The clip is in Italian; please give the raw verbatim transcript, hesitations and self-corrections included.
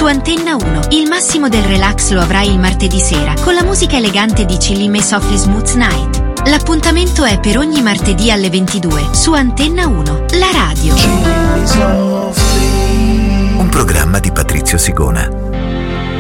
Su Antenna uno, il massimo del relax lo avrai il martedì sera con la musica elegante di Chillin' Me Softly Smooth Night. L'appuntamento è per ogni martedì alle ventidue su Antenna uno, la radio. Un programma di Patrizio Sigona.